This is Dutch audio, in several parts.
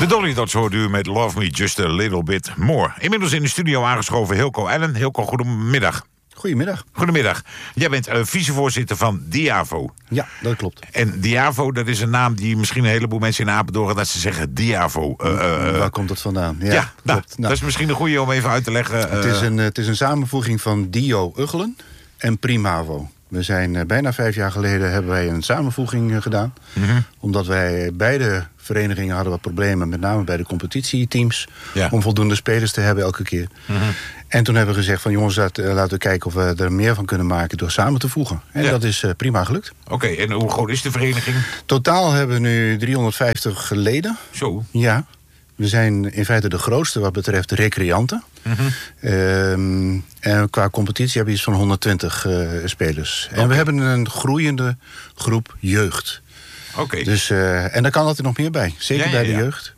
De Dolly Dots hoort u met Love Me Just a Little Bit More. Inmiddels in de studio aangeschoven Hilco Allen. Hilco, goedemiddag. Goedemiddag. Goedemiddag. Jij bent vicevoorzitter van Diavo. Ja, dat klopt. En Diavo, dat is een naam die misschien een heleboel mensen in Apeldoorn dat ze zeggen Diavo. Waar komt dat vandaan? Ja, klopt. Dat is misschien een goede om even uit te leggen. Het is een samenvoeging van Dio Uggelen en Primavo. We zijn bijna 5 jaar geleden hebben wij een samenvoeging gedaan. Mm-hmm. Omdat wij beide verenigingen hadden wat problemen, met name bij de competitieteams, om voldoende spelers te hebben elke keer. Mm-hmm. En toen hebben we gezegd van jongens, laten we kijken of we er meer van kunnen maken door samen te voegen. En dat is prima gelukt. Oké, en hoe groot is de vereniging? Totaal hebben we nu 350 leden. Zo? Ja. We zijn in feite de grootste wat betreft recreanten. Mm-hmm. En qua competitie hebben we iets van 120 spelers. En we hebben een groeiende groep jeugd. Oké. Dus, en daar kan altijd nog meer bij. Zeker bij de jeugd.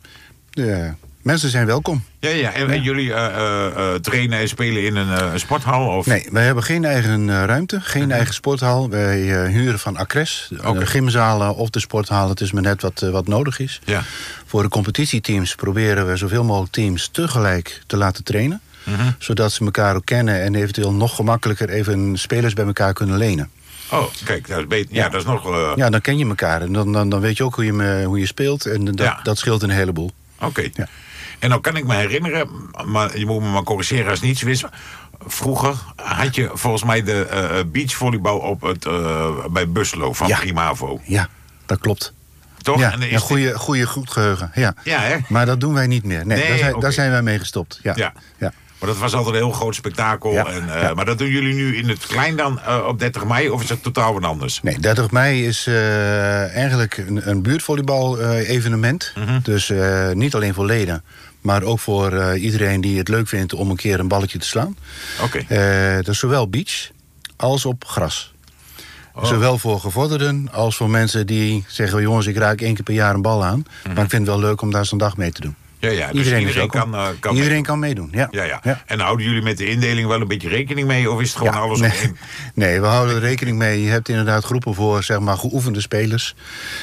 Mensen zijn welkom. Ja. En jullie trainen en spelen in een sporthal? Of? Nee, wij hebben geen eigen ruimte, geen eigen sporthal. Wij huren van Acres, de gymzalen of de sporthal. Het is maar net wat nodig is. Ja. Voor de competitieteams proberen we zoveel mogelijk teams tegelijk te laten trainen. Mm-hmm. Zodat ze elkaar ook kennen en eventueel nog gemakkelijker even spelers bij elkaar kunnen lenen. Oh, kijk, dat is beter. Ja, dat is nog... Ja, dan ken je elkaar en dan weet je ook hoe je speelt. En dat scheelt een heleboel. Oké. Ja. En dan kan ik me herinneren, maar je moet me maar corrigeren als het niet zo is. Vroeger had je volgens mij de beachvolleybal op bij Buslo van Primavo. Ja, dat klopt. Toch? Ja, goed geheugen. Ja, hè? Maar dat doen wij niet meer. Nee, daar zijn wij mee gestopt. Ja. Maar dat was altijd een heel groot spektakel. Ja, maar dat doen jullie nu in het klein dan op 30 mei? Of is dat totaal wat anders? Nee, 30 mei is eigenlijk een buurtvolleybal evenement. Mm-hmm. Dus niet alleen voor leden, maar ook voor iedereen die het leuk vindt om een keer een balletje te slaan. Oké. Dat is zowel beach als op gras. Oh. Zowel voor gevorderden als voor mensen die zeggen, jongens, ik raak 1 keer per jaar een bal aan. Mm-hmm. Maar ik vind het wel leuk om daar zo'n dag mee te doen. Ja, dus iedereen kan meedoen. Ja. En houden jullie met de indeling wel een beetje rekening mee? Of is het gewoon alles op één? Nee, we houden er rekening mee. Je hebt inderdaad groepen voor zeg maar geoefende spelers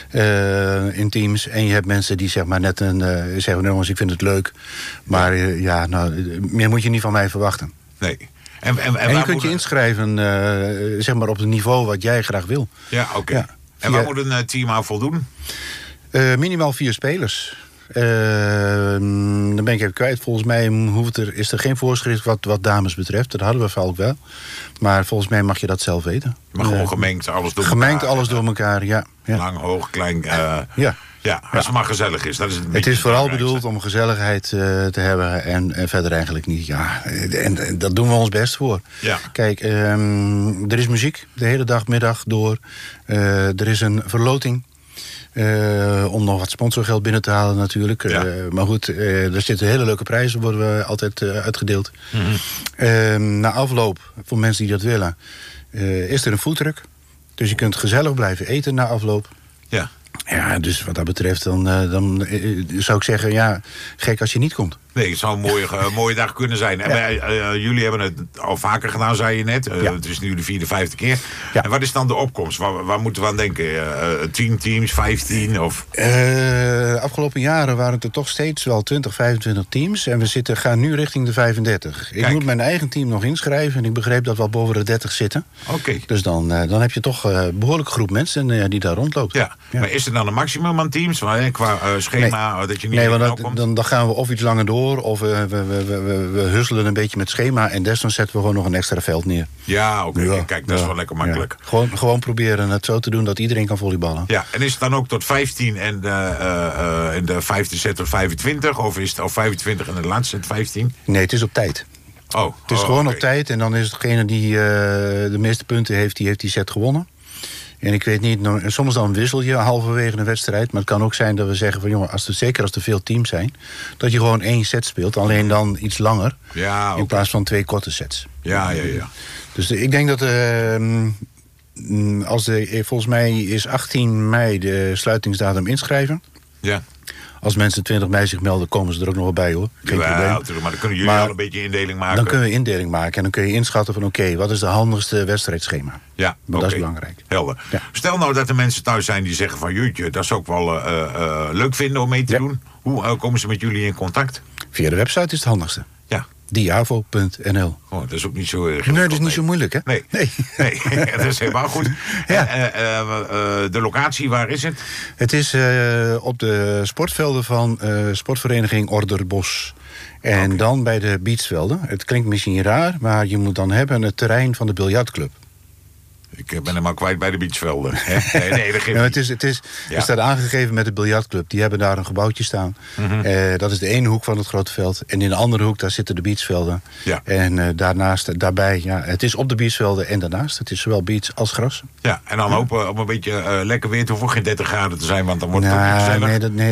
in teams. En je hebt mensen die zeg maar net zeggen, jongens, ik vind het leuk. Maar meer moet je niet van mij verwachten. Nee. En je kunt je inschrijven zeg maar op het niveau wat jij graag wil. Ja, oké. Ja. En waar moet een team aan voldoen? Minimaal 4 spelers. Dan ben ik even kwijt. Volgens mij is er geen voorschrift wat dames betreft. Dat hadden we vaak wel. Maar volgens mij mag je dat zelf weten. Maar gewoon gemengd alles door elkaar. Gemengd alles door elkaar, ja. Lang, hoog, klein. Ja, als het maar gezellig is. Dat is het is vooral bedoeld om gezelligheid te hebben en verder eigenlijk niet. Ja, en dat doen we ons best voor. Ja. Kijk, er is muziek de hele dag, middag door. Er is een verloting. Om nog wat sponsorgeld binnen te halen natuurlijk. Ja. Maar goed, er zitten hele leuke prijzen, worden we altijd uitgedeeld. Mm-hmm. Na afloop, voor mensen die dat willen, is er een foodtruck. Dus je kunt gezellig blijven eten na afloop. Ja. Ja, dus wat dat betreft, dan zou ik zeggen, gek als je niet komt. Nee, het zou een mooie dag kunnen zijn. En jullie hebben het al vaker gedaan, zei je net. Het is nu de 4e, 5e keer. Ja. En wat is dan de opkomst? Waar moeten we aan denken? 10 teams, 15? Of? Afgelopen jaren waren het er toch steeds wel 20, 25 teams. En we gaan nu richting de 35. Kijk. Ik moet mijn eigen team nog inschrijven. En ik begreep dat we al boven de 30 zitten. Oké. Dus dan heb je toch een behoorlijke groep mensen die daar rondloopt. Ja. Maar is er dan een maximum aan teams? Qua schema, dat je niet dan gaan we of iets langer door. Of we husselen een beetje met schema. En desnoods zetten we gewoon nog een extra veld neer. Ja, oké. Ja, kijk, dat is wel lekker makkelijk. Ja. Gewoon proberen het zo te doen dat iedereen kan volleyballen. Ja, en is het dan ook tot 15 en de 5e set tot 25? Of is het al 25 en de laatste set 15? Nee, het is op tijd. Het is gewoon op tijd. En dan is degene die de meeste punten heeft, die set gewonnen. En ik weet niet, soms dan wissel je halverwege een wedstrijd. Maar het kan ook zijn dat we zeggen van jongen, zeker als er veel teams zijn, dat je gewoon 1 set speelt, alleen dan iets langer. Ja, in plaats van 2 korte sets. Ja. Dus ik denk dat volgens mij is 18 mei de sluitingsdatum inschrijven. Ja. Als mensen 20 mei zich melden, komen ze er ook nog wel bij, hoor. Geen probleem. Natuurlijk, maar dan kunnen jullie al een beetje indeling maken. Dan kunnen we indeling maken en dan kun je inschatten van oké, wat is de handigste wedstrijdschema? Ja, dat is belangrijk. Helder. Ja. Stel nou dat er mensen thuis zijn die zeggen van jeetje, dat zou ik wel leuk vinden om mee te doen. Hoe komen ze met jullie in contact? Via de website is het handigste. Ja. Diavo.nl. Oh, dat is ook niet zo erg. Nee, dat is niet zo moeilijk, hè? Nee. Dat is helemaal goed. Ja. De locatie, waar is het? Het is op de sportvelden van sportvereniging Orderbos. En dan bij de beachvelden. Het klinkt misschien raar, maar je moet dan hebben het terrein van de biljartclub. Ik ben helemaal kwijt bij de beachvelden. Nee, dat geeft het staat aangegeven met de biljartclub. Die hebben daar een gebouwtje staan. Dat is de ene hoek van het grote veld. En in de andere hoek, daar zitten de beachvelden. Ja. En daarbij, het is op de beachvelden en daarnaast. Het is zowel beach als gras. Ja, en dan hopen op een beetje lekker weer. Het hoeft ook geen 30 graden te zijn, want dan wordt het ook niet gezellig. Nee,